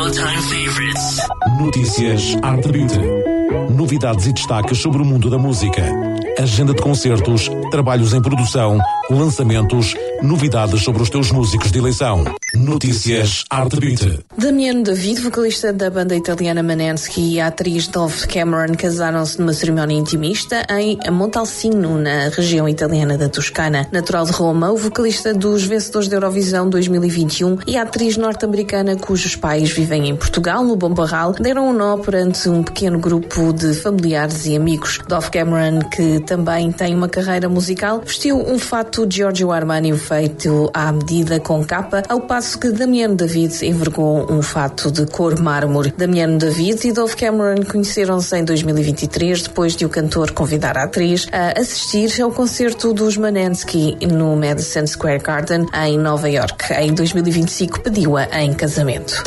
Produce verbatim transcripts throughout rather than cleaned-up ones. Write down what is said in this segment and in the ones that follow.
All-time favorites. Notícias Arte Beat. Novidades e destaques sobre o mundo da música. Agenda de concertos, trabalhos em produção, lançamentos, novidades sobre os teus músicos de eleição. Notícias Arte Beat. Damiano David, vocalista da banda italiana Maneskin, e a atriz Dove Cameron casaram-se numa cerimónia intimista em Montalcino, na região italiana da Toscana. Natural de Roma, o vocalista dos vencedores da Eurovisão dois mil e vinte e um e a atriz norte-americana cujos pais vivem em Portugal, no Bom Barral, deram um nó perante um pequeno grupo de familiares e amigos. Dove Cameron, que também tem uma carreira musical, vestiu um fato Giorgio Armani feito à medida com capa, ao passo que Damiano David envergou um fato de cor mármore. Damiano David e Dove Cameron conheceram-se em dois mil e vinte e três, depois de o cantor convidar a atriz a assistir ao concerto dos Maneskin no Madison Square Garden, em Nova York. Em dois mil e vinte e cinco pediu-a em casamento.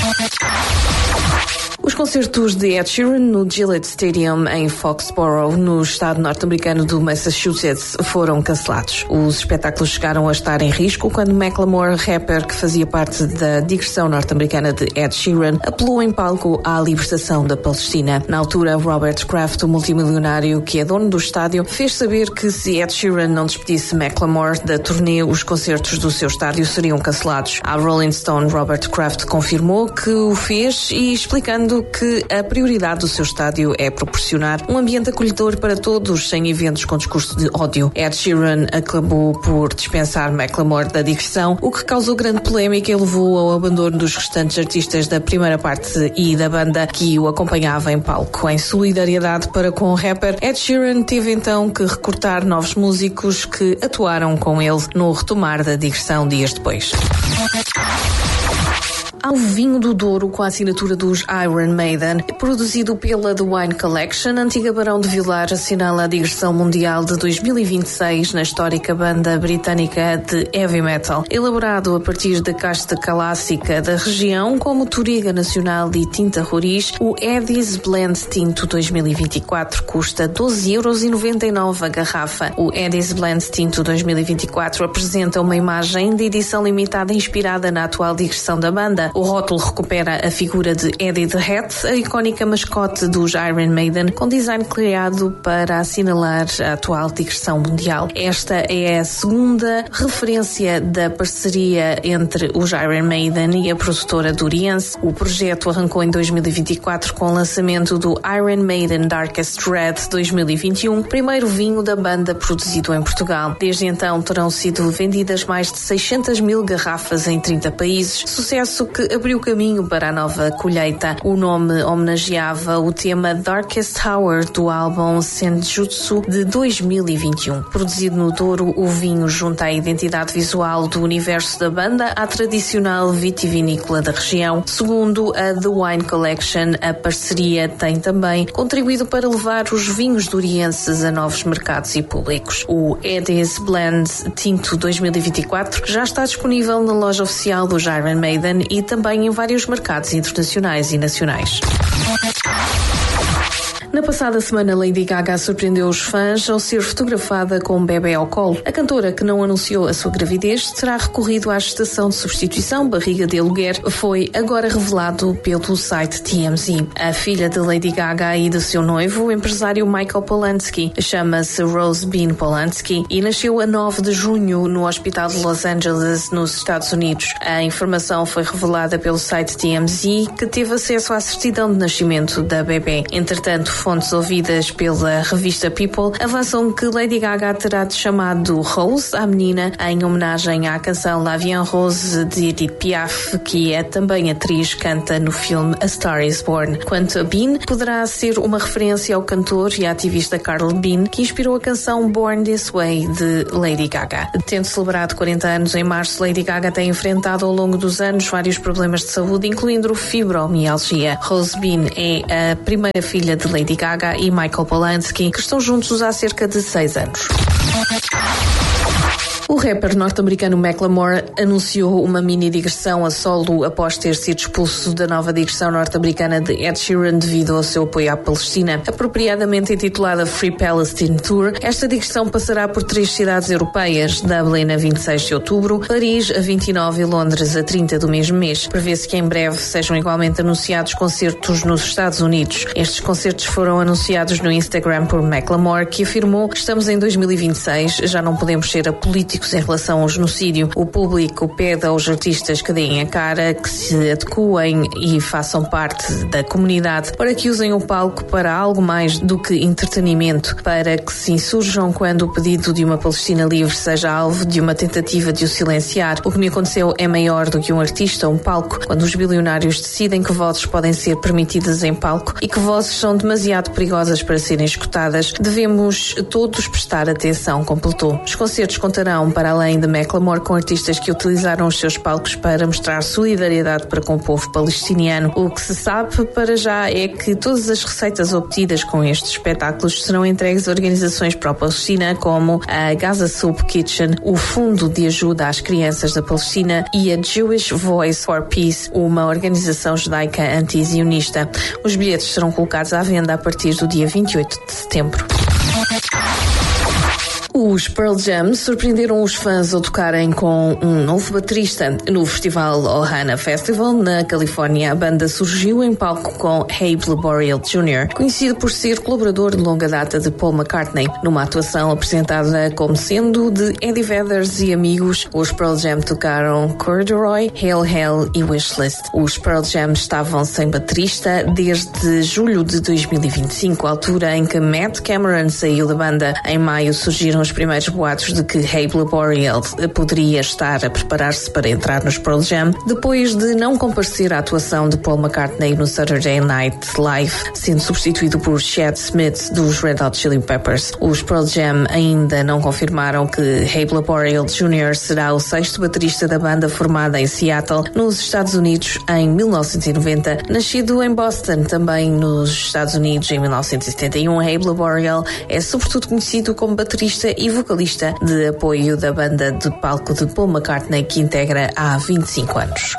Os concertos de Ed Sheeran no Gillette Stadium em Foxborough, no estado norte-americano do Massachusetts, foram cancelados. Os espetáculos chegaram a estar em risco quando Macklemore, rapper que fazia parte da digressão norte-americana de Ed Sheeran, apelou em palco à libertação da Palestina. Na altura, Robert Kraft, o multimilionário que é dono do estádio, fez saber que se Ed Sheeran não despedisse Macklemore da turnê, os concertos do seu estádio seriam cancelados. A Rolling Stone, Robert Kraft confirmou que o fez e explicando que a prioridade do seu estádio é proporcionar um ambiente acolhedor para todos, sem eventos com discurso de ódio. Ed Sheeran acabou por dispensar Macklemore da digressão, o que causou grande polémica e levou ao abandono dos restantes artistas da primeira parte e da banda que o acompanhava em palco. Em solidariedade para com o rapper, Ed Sheeran teve então que recortar novos músicos que atuaram com ele no retomar da digressão dias depois. Ao vinho do Douro com a assinatura dos Iron Maiden, produzido pela The Wine Collection, Antiga Barão de Vilar assinala a digressão mundial de dois mil e vinte e seis na histórica banda britânica de heavy metal. Elaborado a partir da casta clássica da região, como Toriga Nacional e Tinta Roriz, o Eddie's Blend Tinto dois mil e vinte e quatro custa doze euros e noventa e nove a garrafa. O Eddie's Blend Tinto dois mil e vinte e quatro apresenta uma imagem de edição limitada inspirada na atual digressão da banda. O rótulo recupera a figura de Eddie the Hat, a icónica mascote dos Iron Maiden, com design criado para assinalar a atual digressão mundial. Esta é a segunda referência da parceria entre os Iron Maiden e a produtora duriense. O projeto arrancou em dois mil e vinte e quatro com o lançamento do Iron Maiden Darkest Red dois mil e vinte e um, primeiro vinho da banda produzido em Portugal. Desde então terão sido vendidas mais de seiscentas mil garrafas em trinta países, sucesso que abriu caminho para a nova colheita. O nome homenageava o tema Darkest Hour do álbum Senjutsu de dois mil e vinte e um. Produzido no Douro, o vinho junta a identidade visual do universo da banda à tradicional vitivinícola da região. Segundo a The Wine Collection, a parceria tem também contribuído para levar os vinhos durienses a novos mercados e públicos. O Eddie's Blend Tinto dois mil e vinte e quatro já está disponível na loja oficial dos Iron Maiden e também em vários mercados internacionais e nacionais. Na passada semana, Lady Gaga surpreendeu os fãs ao ser fotografada com um bebê ao colo. A cantora, que não anunciou a sua gravidez, terá recorrido à gestação de substituição, barriga de aluguer, foi agora revelado pelo site T M Z. A filha de Lady Gaga e do seu noivo, o empresário Michael Polanski, chama-se Rose Bean Polanski e nasceu a nove de junho no Hospital de Los Angeles, nos Estados Unidos. A informação foi revelada pelo site T M Z, que teve acesso à certidão de nascimento da bebê. Entretanto, fontes ouvidas pela revista People avançam que Lady Gaga terá chamado Rose à menina em homenagem à canção La Vie en Rose de Edith Piaf, que é também atriz, canta no filme A Star is Born. Quanto a Bean, poderá ser uma referência ao cantor e ativista Carl Bean, que inspirou a canção Born This Way de Lady Gaga. Tendo celebrado quarenta anos em março, Lady Gaga tem enfrentado ao longo dos anos vários problemas de saúde, incluindo fibromialgia. Rose Bean é a primeira filha de Lady Gaga e Michael Polanski, que estão juntos há cerca de seis anos. O rapper norte-americano Macklemore anunciou uma mini digressão a solo após ter sido expulso da nova digressão norte-americana de Ed Sheeran devido ao seu apoio à Palestina. Apropriadamente intitulada Free Palestine Tour, esta digressão passará por três cidades europeias: Dublin a vinte e seis de outubro, Paris a vinte e nove e Londres a trinta do mesmo mês. Prevê-se que em breve sejam igualmente anunciados concertos nos Estados Unidos. Estes concertos foram anunciados no Instagram por Macklemore, que afirmou: "Estamos em dois mil e vinte e seis, já não podemos ser apolíticos em relação ao genocídio. O público pede aos artistas que deem a cara, que se adequem e façam parte da comunidade para que usem o palco para algo mais do que entretenimento, para que se insurjam quando o pedido de uma Palestina livre seja alvo de uma tentativa de o silenciar. O que me aconteceu é maior do que um artista ou um palco. Quando os bilionários decidem que vozes podem ser permitidas em palco e que vozes são demasiado perigosas para serem escutadas, devemos todos prestar atenção", completou. Os concertos contarão, para além de Macklemore, com artistas que utilizaram os seus palcos para mostrar solidariedade para com o povo palestiniano. O que se sabe para já é que todas as receitas obtidas com estes espetáculos serão entregues a organizações pró-Palestina como a Gaza Soup Kitchen, o Fundo de Ajuda às Crianças da Palestina e a Jewish Voice for Peace, uma organização judaica anti-zionista. Os bilhetes serão colocados à venda a partir do dia vinte e oito de setembro. Os Pearl Jam surpreenderam os fãs ao tocarem com um novo baterista. No festival Ohana Festival, na Califórnia, a banda surgiu em palco com Abe Laboriel Júnior, conhecido por ser colaborador de longa data de Paul McCartney. Numa atuação apresentada como sendo de Eddie Vedder e amigos, os Pearl Jam tocaram Corduroy, Hail Hell e Wishlist. Os Pearl Jam estavam sem baterista desde julho de dois mil e vinte e cinco, altura em que Matt Cameron saiu da banda. Em maio surgiram os primeiros boatos de que Abe Laboriel poderia estar a preparar-se para entrar nos Pearl Jam, depois de não comparecer à atuação de Paul McCartney no Saturday Night Live, sendo substituído por Chad Smith dos Red Hot Chili Peppers. Os Pearl Jam ainda não confirmaram que Abe Laboriel Júnior será o sexto baterista da banda, formada em Seattle, nos Estados Unidos, em mil novecentos e noventa. Nascido em Boston, também nos Estados Unidos, em mil novecentos e setenta e um, Abe Laboriel é sobretudo conhecido como baterista e vocalista de apoio da banda de palco de Paul McCartney, que integra há vinte e cinco anos.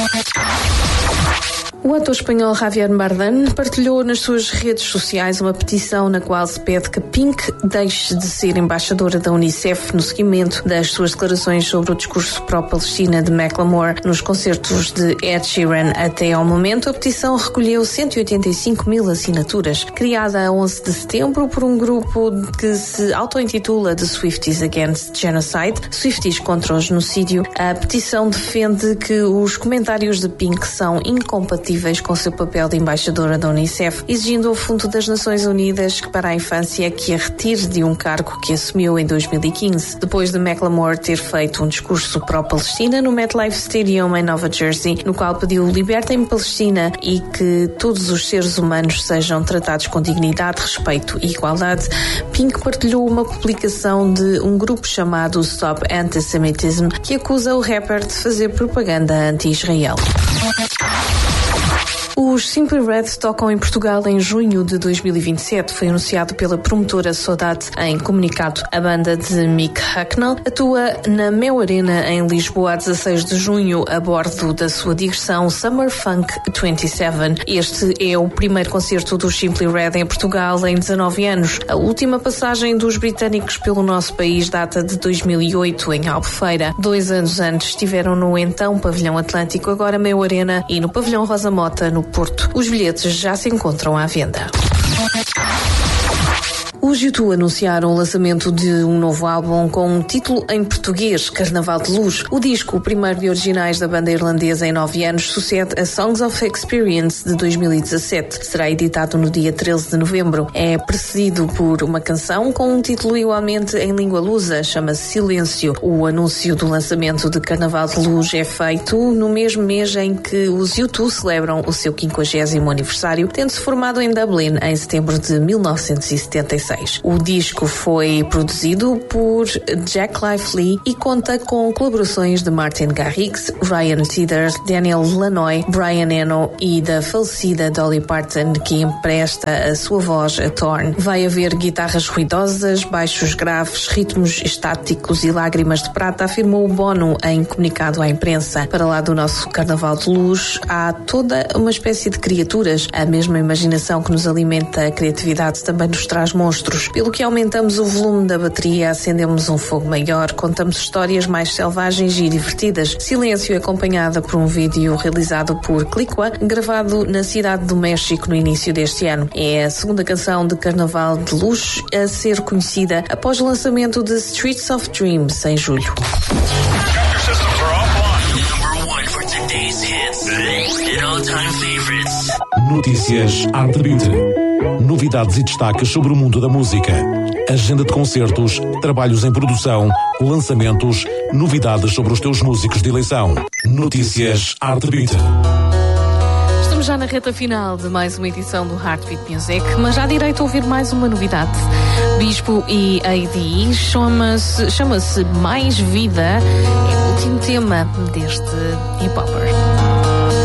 O ator espanhol Javier Bardem partilhou nas suas redes sociais uma petição na qual se pede que Pink deixe de ser embaixadora da Unicef no seguimento das suas declarações sobre o discurso pró-Palestina de Macklemore nos concertos de Ed Sheeran. Até ao momento, a petição recolheu cento e oitenta e cinco mil assinaturas. Criada a onze de setembro por um grupo que se auto-intitula The Swifties Against Genocide, Swifties contra o genocídio, a petição defende que os comentários de Pink são incompatíveis com seu papel de embaixadora da Unicef, exigindo ao Fundo das Nações Unidas que para a Infância que a retire de um cargo que assumiu em dois mil e quinze, depois de Macklemore ter feito um discurso pró-Palestina no MetLife Stadium em Nova Jersey, no qual pediu "Libertem Palestina" e que todos os seres humanos sejam tratados com dignidade, respeito e igualdade. Pink partilhou uma publicação de um grupo chamado Stop Antisemitism, que acusa o rapper de fazer propaganda anti-Israel. Os Simply Red tocam em Portugal em junho de dois mil e vinte e sete, foi anunciado pela promotora Saudade em comunicado. A banda de Mick Hucknall atua na Mel Arena em Lisboa a dezasseis de junho a bordo da sua digressão Summer Funk vinte e sete. Este é o primeiro concerto dos Simply Red em Portugal em dezanove anos. A última passagem dos britânicos pelo nosso país data de dois mil e oito, em Albufeira. Dois anos antes estiveram no então Pavilhão Atlântico, agora Mel Arena, e no Pavilhão Rosa Mota, no Porto. Os bilhetes já se encontram à venda. Os U dois anunciaram o lançamento de um novo álbum com um título em português, Carnaval de Luz. O disco, o primeiro de originais da banda irlandesa em nove anos, sucede a Songs of Experience de dois mil e dezassete. Será editado no dia treze de novembro. É precedido por uma canção com um título igualmente em língua lusa, chama-se Silêncio. O anúncio do lançamento de Carnaval de Luz é feito no mesmo mês em que os U dois celebram o seu quinquagésimo aniversário, tendo-se formado em Dublin em setembro de mil novecentos e setenta e seis. seis. O disco foi produzido por Jack Lively e conta com colaborações de Martin Garrix, Ryan Tedder, Daniel Lanois, Brian Eno e da falecida Dolly Parton, que empresta a sua voz a Thorn. Vai haver guitarras ruidosas, baixos graves, ritmos estáticos e lágrimas de prata, afirmou o Bono em comunicado à imprensa. Para lá do nosso carnaval de luz, há toda uma espécie de criaturas. A mesma imaginação que nos alimenta a criatividade também nos traz monstros. Pelo que aumentamos o volume da bateria, acendemos um fogo maior, contamos histórias mais selvagens e divertidas. Silêncio é acompanhada por um vídeo realizado por Clicua, gravado na cidade do México no início deste ano. É a segunda canção de Carnaval de Luz a ser conhecida após o lançamento de Streets of Dreams em julho. Notícias Arte Beat. Novidades e destaques sobre o mundo da música. Agenda de concertos, trabalhos em produção, lançamentos, novidades sobre os teus músicos de eleição. Notícias Arte Beat. Estamos já na reta final de mais uma edição do Heartbeat Music, mas já há direito a ouvir mais uma novidade. Bispo e A D chama-se, chama-se Mais Vida, é o último tema deste hip-hopper.